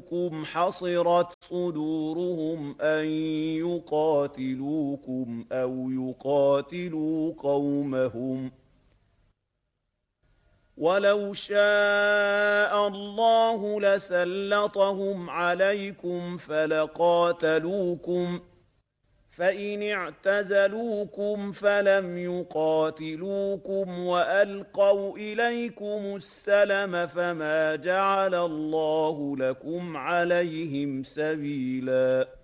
قاتلوكم حصرت صدورهم أن يقاتلوكم أو يقاتلوا قومهم، ولو شاء الله لسلطهم عليكم فلقاتلوكم، فإن اعتزلوكم فلم يقاتلوكم وألقوا إليكم السلم فما جعل الله لكم عليهم سبيلا.